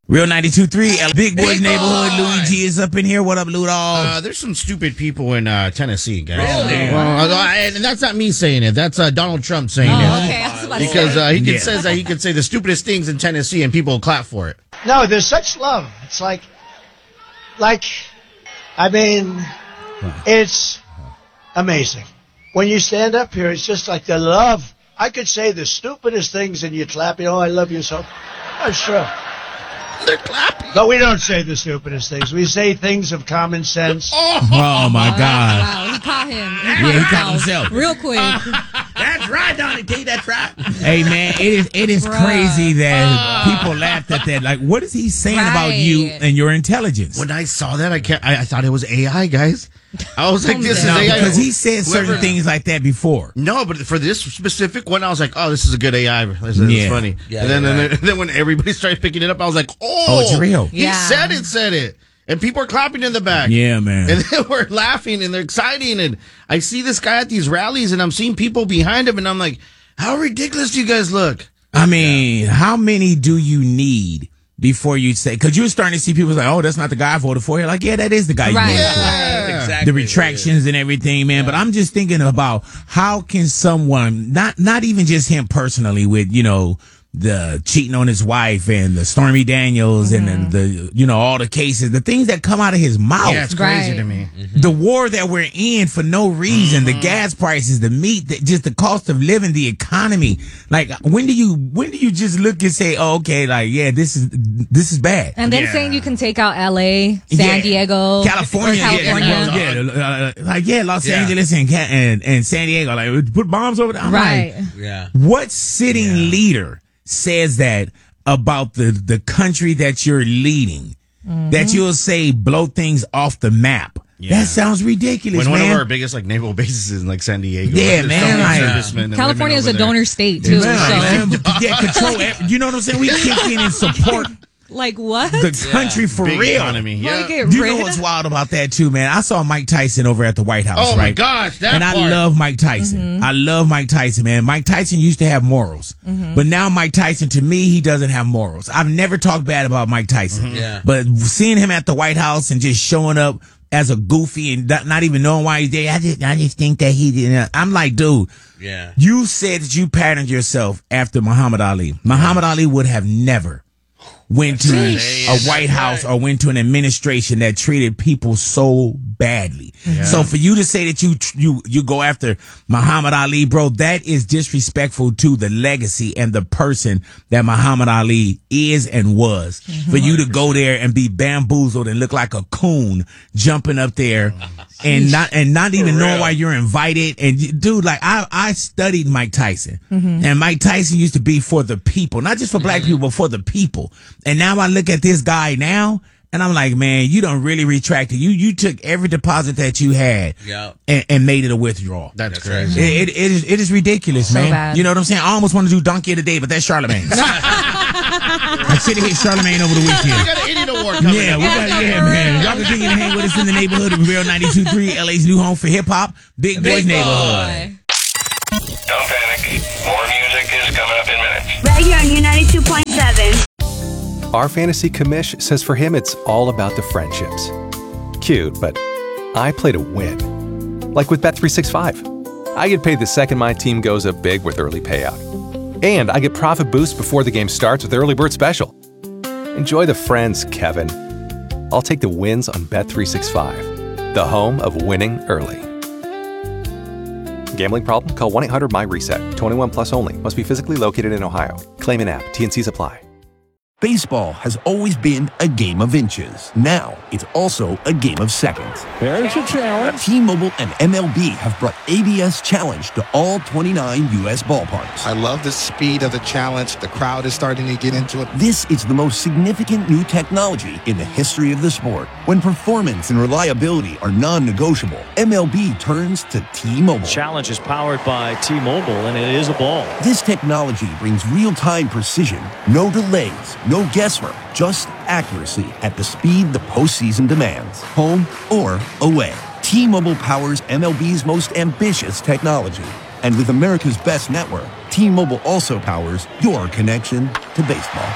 Real 92.3, Big Boys Neighborhood. Luigi is up in here. What up, Ludolph? There's some stupid people in Tennessee, guys. Really? And that's not me saying it. That's Donald Trump saying it. Okay. I was about to Because say. says that he can say the stupidest things in Tennessee and people will clap for it. No, there's such love. It's it's amazing. When you stand up here, it's just like the love. I could say the stupidest things and you clap, I love you so. That's true. They're clapping. But we don't say the stupidest things. We say things of common sense. Oh, my God. Wow, he caught him. Yeah, he caught himself. Real quick. That's right, Donnie T. That's right. Hey, man, it is crazy that people laughed at that. Like, what is he saying about you and your intelligence? When I saw that, I thought it was AI, guys. I was like, this is AI. Because he said certain things like that before. No, but for this specific one, I was like, oh, this is a good AI. This is funny. Yeah, and then when everybody started picking it up, I was like, Oh, it's real. He said it. And people are clapping in the back. Yeah, man. And then we're laughing and they're exciting. And I see this guy at these rallies and I'm seeing people behind him and I'm like, how ridiculous do you guys look? I mean, how many do you need before you say, because you're starting to see people like, oh, that's not the guy I voted for. You're like, yeah, that is the guy you voted for. Exactly. The retractions and everything, man. But I'm just thinking about how can someone, not even just him personally with, the cheating on his wife and the Stormy Daniels and the all the cases, the things that come out of his mouth. Yeah, it's crazy to me. The war that we're in for no reason, the gas prices, the meat, just the cost of living, the economy. Like, when do you just look and say, oh, okay, like, yeah, this is bad. And then saying you can take out LA, San Diego, California. Los Angeles and San Diego, like, put bombs over there. I'm like, what sitting leader says that about the country that you're leading, that you'll say blow things off the map? That sounds ridiculous, When man. one of our biggest naval bases is in San Diego. Yeah, man. California is a donor state too. Control. You know what I'm saying? We kick in and support. Like what? The country for Big real. Economy. Yeah. You know what's wild about that too, man? I saw Mike Tyson over at the White House. Oh right? my gosh, I love Mike Tyson. I love Mike Tyson, man. Mike Tyson used to have morals, but now Mike Tyson, to me, he doesn't have morals. I've never talked bad about Mike Tyson, but seeing him at the White House and just showing up as a goofy and not even knowing why he's there, I just think that he didn't. I'm like, dude. Yeah. You said that you patterned yourself after Muhammad Ali. Muhammad Ali would have never went to a White House or went to an administration that treated people so badly. So for you to say that you go after Muhammad Ali, bro, that is disrespectful to the legacy and the person that Muhammad Ali is and was. For you to go there and be bamboozled and look like a coon jumping up there and not even knowing why you're invited. And dude, like I studied Mike Tyson, and Mike Tyson used to be for the people, not just for black people, but for the people. And now I look at this guy now, and I'm like, man, you don't really retract it. You took every deposit that you had and made it a withdrawal. That's crazy. It is ridiculous, man. Bad. You know what I'm saying? I almost want to do Donkey of the Day, but that's Charlemagne. I should have hit Charlemagne over the weekend. We got an Idiot Award coming up. Man. Y'all can continue to hang with us in the neighborhood of Real 92.3, LA's new home for hip hop, Big Boys Neighborhood. Don't panic. More music is coming up in minutes. Right here on U92.7. Our fantasy commish says for him it's all about the friendships. Cute, but I play to win. Like with Bet365. I get paid the second my team goes up big with early payout. And I get profit boost before the game starts with Early Bird Special. Enjoy the friends, Kevin. I'll take the wins on Bet365, the home of winning early. Gambling problem? Call 1-800-MY-RESET. 21 plus only. Must be physically located in Ohio. Claim an app. TNCs apply. Baseball has always been a game of inches. Now, it's also a game of seconds. There's a challenge. T-Mobile and MLB have brought ABS Challenge to all 29 U.S. ballparks. I love the speed of the challenge. The crowd is starting to get into it. This is the most significant new technology in the history of the sport. When performance and reliability are non-negotiable, MLB turns to T-Mobile. Challenge is powered by T-Mobile, and it is a ball. This technology brings real-time precision, no delays, no guesswork, just accuracy at the speed the postseason demands, home or away. T-Mobile powers MLB's most ambitious technology. And with America's best network, T-Mobile also powers your connection to baseball.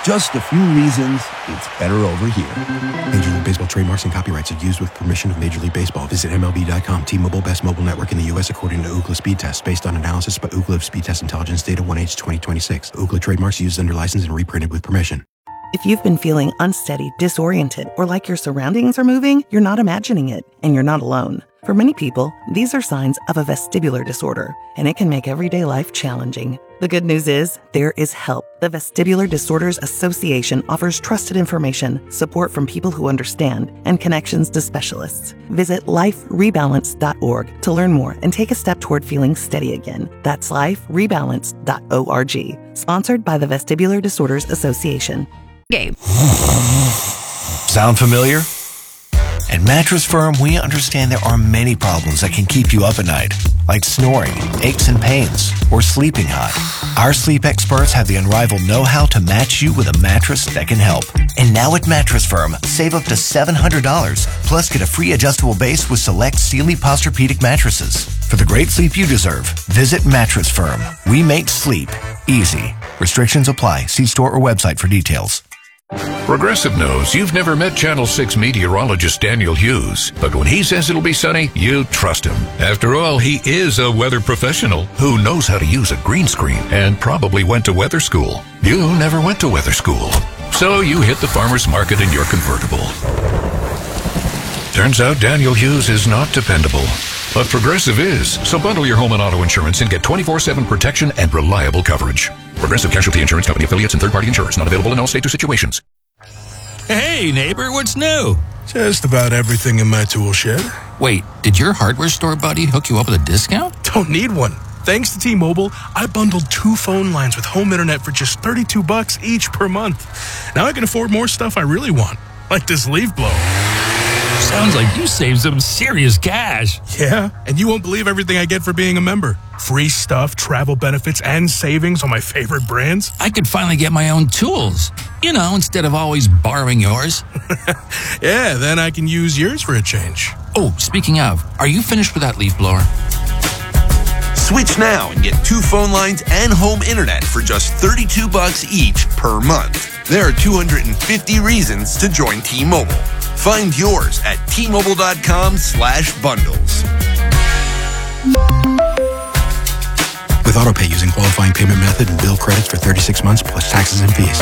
just a few reasons it's better over here. Major League Baseball trademarks and copyrights are used with permission of Major League Baseball. Visit MLB.com. T-Mobile, best mobile network in the U.S. according to Ookla Speed Test, based on analysis by Ookla of Speed Test Intelligence data 1H 2026. Ookla trademarks used under license and reprinted with permission. If you've been feeling unsteady, disoriented, or like your surroundings are moving, you're not imagining it, and you're not alone. For many people, these are signs of a vestibular disorder, and it can make everyday life challenging. The good news is, there is help. The Vestibular Disorders Association offers trusted information, support from people who understand, and connections to specialists. Visit liferebalance.org to learn more and take a step toward feeling steady again. That's liferebalance.org. Sponsored by the Vestibular Disorders Association. Game. Sound familiar? At Mattress Firm, we understand there are many problems that can keep you up at night, like snoring, aches and pains, or sleeping hot. Our sleep experts have the unrivaled know-how to match you with a mattress that can help. And now at Mattress Firm, save up to $700, plus get a free adjustable base with select Sealy Posturepedic mattresses. For the great sleep you deserve, visit Mattress Firm. We make sleep easy. Restrictions apply. See store or website for details. Progressive knows you've never met Channel 6 meteorologist Daniel Hughes, but when he says it'll be sunny, you trust him. After all, he is a weather professional who knows how to use a green screen and probably went to weather school. You never went to weather school, so you hit the farmer's market in your convertible. Turns out Daniel Hughes is not dependable, but Progressive is. So bundle your home and auto insurance and get 24/7 protection and reliable coverage. Progressive Casualty Insurance Company affiliates and third-party insurers not available in all states or situations. Hey, neighbor, what's new? Just about everything in my tool shed. Wait, did your hardware store buddy hook you up with a discount? Don't need one. Thanks to T-Mobile, I bundled 2 phone lines with home internet for just $32 each per month. Now I can afford more stuff I really want, like this leaf blower. Sounds like you saved some serious cash. Yeah, and you won't believe everything I get for being a member. Free stuff, travel benefits, and savings on my favorite brands. I could finally get my own tools. You know, instead of always borrowing yours. Yeah, then I can use yours for a change. Oh, speaking of, are you finished with that leaf blower? Switch now and get 2 phone lines and home internet for just $32 each per month. There are 250 reasons to join T-Mobile. Find yours at T-Mobile.com/bundles. With AutoPay using qualifying payment method and bill credits for 36 months plus taxes and fees.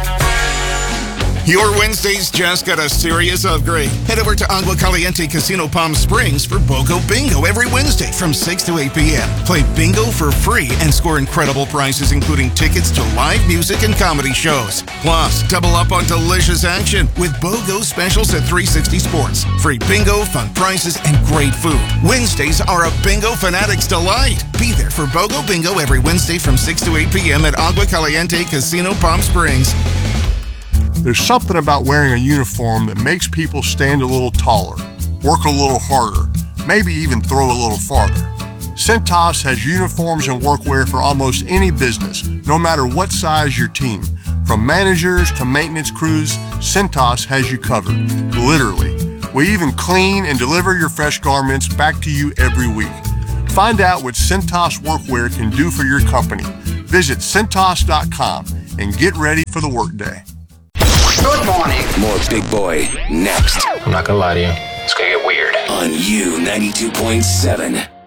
Your Wednesdays just got a serious upgrade. Head over to Agua Caliente Casino Palm Springs for BOGO Bingo every Wednesday from 6 to 8 p.m. Play bingo for free and score incredible prizes, including tickets to live music and comedy shows. Plus, double up on delicious action with BOGO specials at 360 Sports. Free bingo, fun prizes, and great food. Wednesdays are a bingo fanatic's delight. Be there for BOGO Bingo every Wednesday from 6 to 8 p.m. at Agua Caliente Casino Palm Springs. There's something about wearing a uniform that makes people stand a little taller, work a little harder, maybe even throw a little farther. Cintas has uniforms and workwear for almost any business, no matter what size your team. From managers to maintenance crews, Cintas has you covered, literally. We even clean and deliver your fresh garments back to you every week. Find out what Cintas workwear can do for your company. Visit Cintas.com and get ready for the workday. Good morning. More Big Boy next. I'm not gonna lie to you. It's gonna get weird. On U92.7.